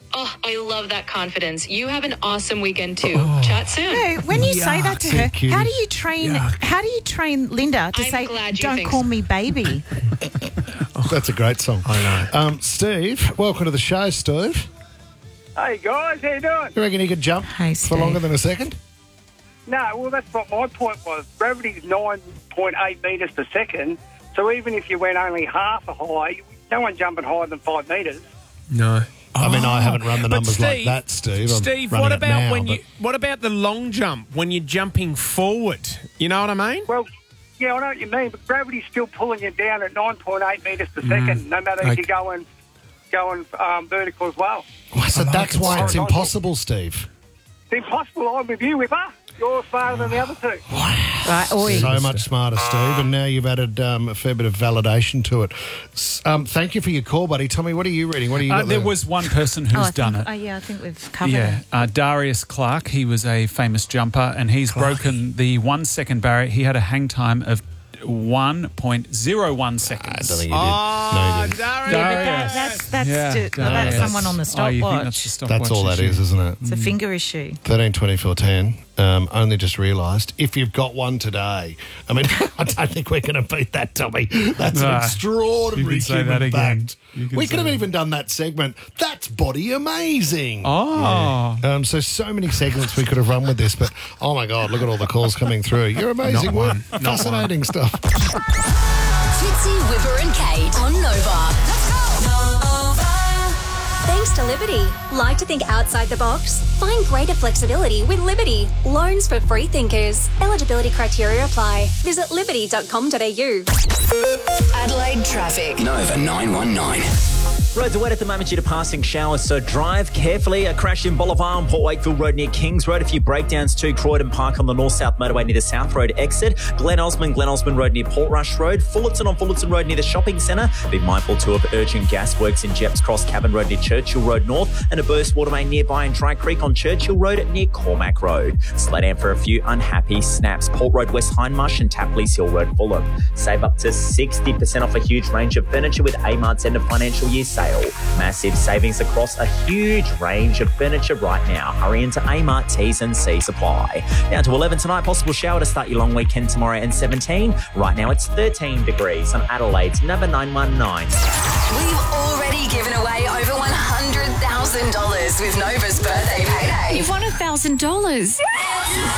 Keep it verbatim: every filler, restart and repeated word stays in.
Oh, I love that confidence. You have an awesome weekend too. Oh. Chat soon. No, when you Yuck, say that to so her, cute. how do you train? Yuck. How do you train Linda to I'm say, glad you "Don't think call so." me baby"? That's a great song. I know. Um, Steve, welcome to the show, Steve. Hey guys, how you doing? You reckon you could jump Hey, for Steve. longer than a second? No, well that's what my point was. Gravity's nine point eight metres per second, so even if you went only half a high, no one jumping higher than five metres. No. I mean, I haven't run the But numbers like Steve- that, Steve. I'm Steve, running what it about now, when but- you? What about the long jump when you're jumping forward? You know what I mean? Well, yeah, I know what you mean, but gravity's still pulling you down at nine point eight metres per second, no matter Okay. if you're going going um, vertical as well. Well, so that's it. why it's Horizontal. impossible, Steve. It's impossible. I'm with you, Whipper. You're smarter than the other two. Right, oi. So much smarter, Steve, and now you've added um, a fair bit of validation to it. S- Um, thank you for your call, buddy. Tommy, what are you reading? What are you Uh, got there there? was one person who's Oh, I done think, it. Oh, yeah, I think we've covered Yeah, it. uh, Darius Clark. He was a famous jumper, and he's broken the one-second barrier. He had a hang time of one point zero one I seconds. don't think you did. Oh, no, you didn't. Darius. Yeah, but that, that's that's Yeah, to, well, that's Darius. someone on the Oh, you think stopwatch. that's the stopwatch That's all that issue? is, isn't it? It's a finger issue. thirteen twenty-four ten. Um, only just realised, if you've got one today, I mean, I don't think we're going to beat that, Tommy. That's an Nah, extraordinary you can say human that again. fact. You can We say could have that. even done that segment. That's body amazing. Oh, Um, so, so many segments we could have run with this, but oh my God, look at all the calls coming through. You're amazing. Not one. We're Not fascinating stuff. Tipsy, Whipper and Kate on Nova. Thanks to Liberty. Like to think outside the box? Find greater flexibility with Liberty. Loans for free thinkers. Eligibility criteria apply. Visit liberty dot com dot a u. Adelaide traffic. Nova nine one nine. Roads are wet at the moment due to passing showers, so drive carefully. A crash in Boulevard on Port Wakefield Road near Kings Road. A few breakdowns too. Croydon Park on the north-south motorway near the South Road exit. Glen Osmond, Glen Osmond Road near Portrush Road. Fullerton on Fullerton Road near the shopping centre. Be mindful too of urgent gas works in Jepps Cross Cabin Road near Churchill Road North. And a burst water main nearby in Dry Creek on Churchill Road near Cormac Road. Slow down for a few unhappy snaps. Port Road West Hindmarsh and Tapley's Hill Road Fulham. Save up to sixty percent off a huge range of furniture with Amart's end of financial year sale. Massive savings across a huge range of furniture right now. Hurry into Amart, T's and C supply. Down to eleven tonight, possible shower to start your long weekend tomorrow, and seventeen. Right now it's thirteen degrees on Adelaide's Nova nine one nine. We've already given away over one hundred thousand dollars with Nova's birthday payday. You've won a thousand dollars.